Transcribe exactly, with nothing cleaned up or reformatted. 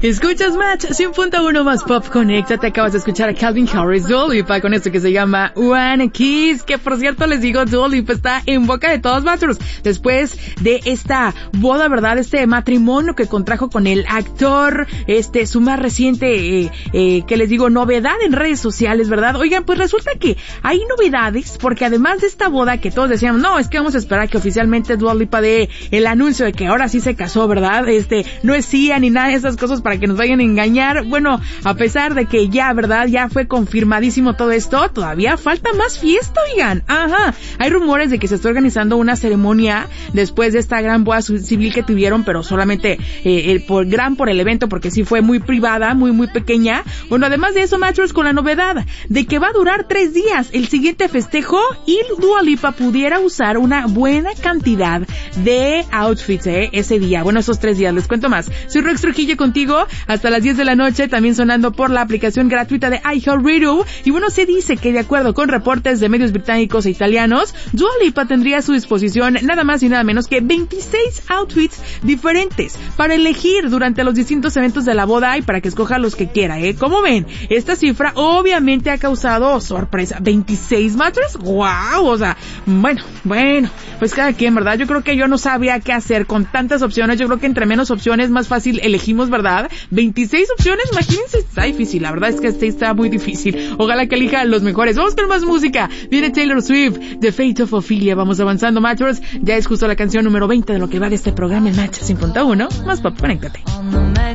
Escuchas Match cien punto uno más Pop Conecta. Te acabas de escuchar a Calvin Harris, Dua Lipa, con esto que se llama One Kiss, que por cierto les digo, Dua Lipa está en boca de todos nosotros después de esta boda, ¿verdad? Este matrimonio que contrajo con el actor, este, su más reciente, eh, eh, que les digo, novedad en redes sociales, ¿verdad? Oigan, pues resulta que hay novedades, porque además de esta boda que todos decíamos, no, es que vamos a esperar que oficialmente Dua Lipa dé el anuncio de que ahora sí se casó, ¿verdad? Este, no es C I A ni nada de esas cosas para que nos vayan a engañar. Bueno, a pesar de que ya, ¿verdad? Ya fue confirmadísimo todo esto, todavía falta más fiesta, oigan. Ajá. Hay rumores de que se está organizando una ceremonia después de esta gran boda civil que tuvieron, pero solamente eh, el, por gran por el evento, porque sí fue muy privada, muy, muy pequeña. Bueno, además de eso, Matchers, con la novedad de que va a durar tres días el siguiente festejo y Dua Lipa pudiera usar una buena cantidad de outfits, eh, ese día. Bueno, esos tres días. Les cuento más. Soy Rex Trujillo contigo hasta las diez de la noche, también sonando por la aplicación gratuita de iHeartRadio. Y bueno, se dice que de acuerdo con reportes de medios británicos e italianos, Dua Lipa tendría a su disposición nada más y nada menos que veintiséis outfits diferentes para elegir durante los distintos eventos de la boda y para que escoja los que quiera, ¿eh? ¿Cómo ven? Esta cifra obviamente ha causado sorpresa. ¿veintiséis matters? ¡Wow! O sea, bueno, bueno, pues cada quien, ¿verdad? Yo creo que yo no sabía qué hacer con tantas opciones. Yo creo que entre menos opciones más fácil elegimos, ¿verdad? veintiséis opciones, imagínense, está difícil, la verdad es que este está muy difícil. Ojalá que elijan los mejores. Vamos con más música. Viene Taylor Swift, The Fate of Ophelia. Vamos avanzando, Matchers. Ya es justo la canción número veinte de lo que va de este programa en Match cien punto uno más Pop. Conéctate.